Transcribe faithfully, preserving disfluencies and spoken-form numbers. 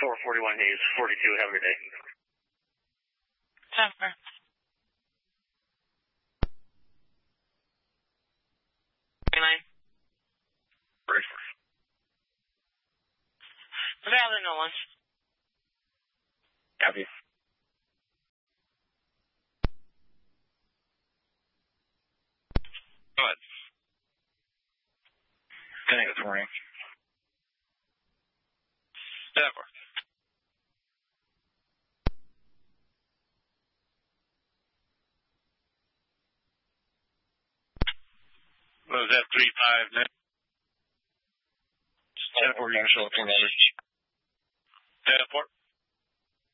four forty-one Hayes, forty-two. Have a good day. Denver. twenty-nine. Valley, no lunch. Copy. Go ahead. Thanks, this morning. Denver. What was that, three five nine? ten four, you're going to show up in letters. ten four.